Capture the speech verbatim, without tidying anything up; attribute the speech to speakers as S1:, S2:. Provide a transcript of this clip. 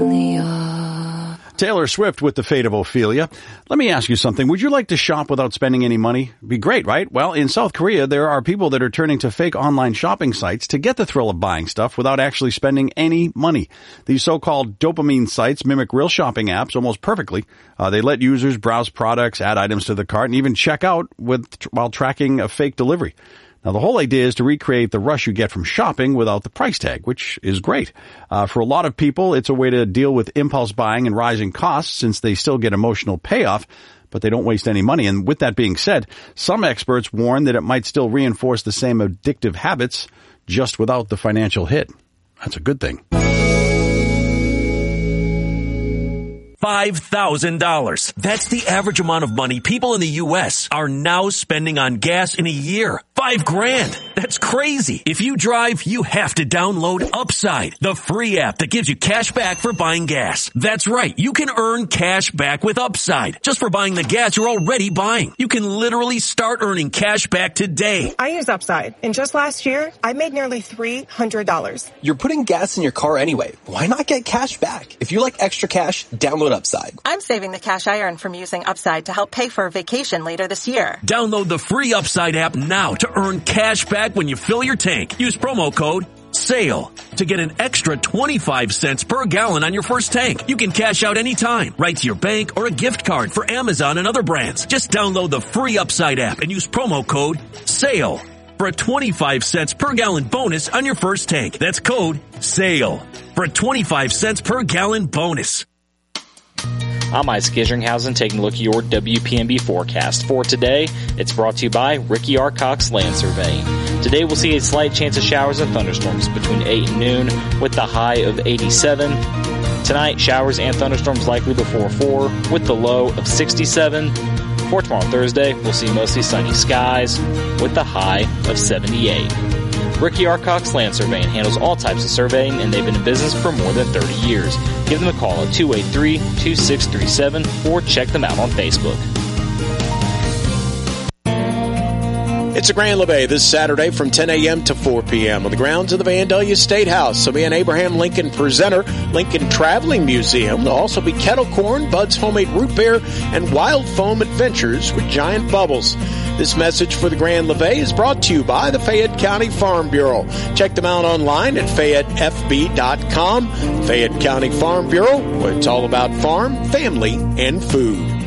S1: in the yard.
S2: Taylor Swift with The Fate of Ophelia. Let me ask you something. Would you like to shop without spending any money? Be great, right? Well, in South Korea, there are people that are turning to fake online shopping sites to get the thrill of buying stuff without actually spending any money. These so-called dopamine sites mimic real shopping apps almost perfectly. Uh, they let users browse products, add items to the cart, and even check out with while tracking a fake delivery. Now, the whole idea is to recreate the rush you get from shopping without the price tag, which is great. Uh, for a lot of people, it's a way to deal with impulse buying and rising costs since they still get emotional payoff, but they don't waste any money. And with that being said, some experts warn that it might still reinforce the same addictive habits just without the financial hit. That's a good thing.
S3: five thousand dollars. That's the average amount of money people in the U S are now spending on gas in a year. Five grand. That's crazy. If you drive, you have to download Upside, the free app that gives you cash back for buying gas. That's right. You can earn cash back with Upside just for buying the gas you're already buying. You can literally start earning cash back today.
S4: I use Upside, and just last year, I made nearly three hundred dollars.
S5: You're putting gas in your car anyway. Why not get cash back? If you like extra cash, download Upside.
S6: I'm saving the cash I earn from using Upside to help pay for a vacation later this year.
S3: Download the free Upside app now to earn cash back when you fill your tank. Use promo code SALE to get an extra twenty-five cents per gallon on your first tank. You can cash out anytime, right to your bank or a gift card for Amazon and other brands. Just download the free Upside app and use promo code SALE for a twenty-five cents per gallon bonus on your first tank. That's code SALE for a twenty-five cents per gallon bonus.
S7: I'm Isaac Isringhausen taking a look at your W P M B forecast. For today, it's brought to you by Ricky R. Cox Land Surveying. Today we'll see a slight chance of showers and thunderstorms between eight and noon with the high of eighty-seven. Tonight, showers and thunderstorms likely before four with the low of sixty-seven. For tomorrow, Thursday, we'll see mostly sunny skies with the high of seventy-eight. Ricky R. Cox Land Surveying handles all types of surveying, and they've been in business for more than thirty years. Give them a call at two eight three, two six three seven or check them out on Facebook.
S8: It's a Grand Levee this Saturday from ten a.m. to four p.m. on the grounds of the Vandalia State House. There'll be an Abraham Lincoln presenter, Lincoln Traveling Museum. There'll also be kettle corn, Bud's Homemade Root Beer, and Wild Foam Adventures with Giant Bubbles. This message for the Grand Levee is brought to you by the Fayette County Farm Bureau. Check them out online at fayette f b dot com. Fayette County Farm Bureau, where it's all about farm, family, and food.